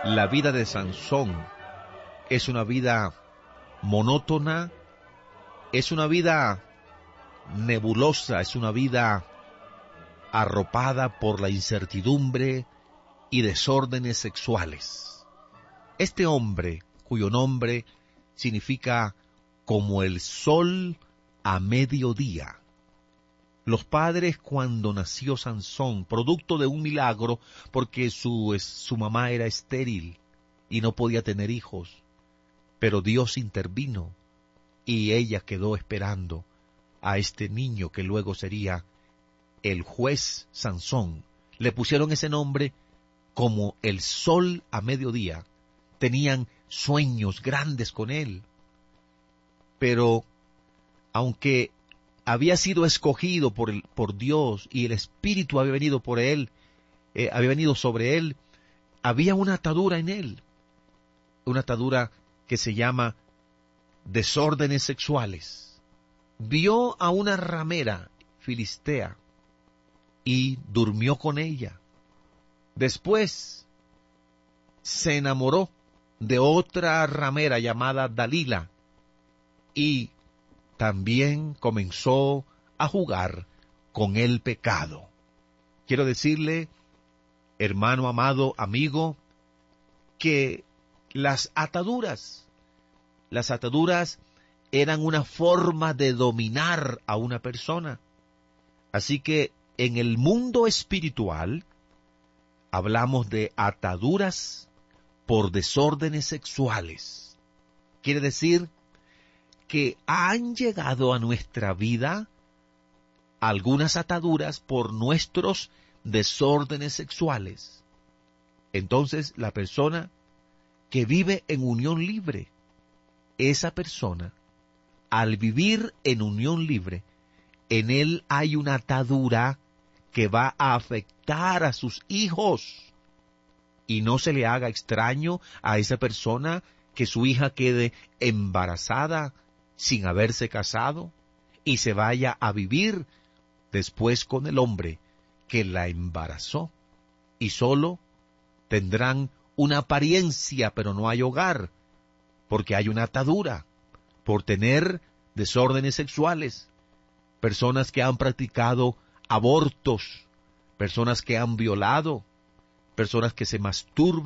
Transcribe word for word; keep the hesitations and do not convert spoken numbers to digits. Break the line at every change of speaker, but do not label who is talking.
La vida de Sansón es una vida monótona, es una vida nebulosa, es una vida arropada por la incertidumbre y desórdenes sexuales. Este hombre, cuyo nombre significa como el sol a mediodía. Los padres, cuando nació Sansón, producto de un milagro, porque su, su mamá era estéril y no podía tener hijos, pero Dios intervino y ella quedó esperando a este niño que luego sería el juez Sansón. Le pusieron ese nombre como el sol a mediodía. Tenían sueños grandes con él. Pero, aunque había sido escogido por, el, por Dios y el Espíritu había venido por él, eh, había venido sobre él, había una atadura en él. Una atadura que se llama desórdenes sexuales. Vio a una ramera filistea y durmió con ella. Después se enamoró de otra ramera llamada Dalila y también comenzó a jugar con el pecado. Quiero decirle, hermano amado, amigo, que las ataduras, las ataduras eran una forma de dominar a una persona. Así que en el mundo espiritual hablamos de ataduras por desórdenes sexuales. Quiere decir que han llegado a nuestra vida algunas ataduras por nuestros desórdenes sexuales. Entonces, la persona que vive en unión libre, esa persona, al vivir en unión libre, en él hay una atadura que va a afectar a sus hijos. Y no se le haga extraño a esa persona que su hija quede embarazada sin haberse casado y se vaya a vivir después con el hombre que la embarazó. Y solo tendrán una apariencia, pero no hay hogar, porque hay una atadura por tener desórdenes sexuales. Personas que han practicado abortos, personas que han violado, personas que se masturban,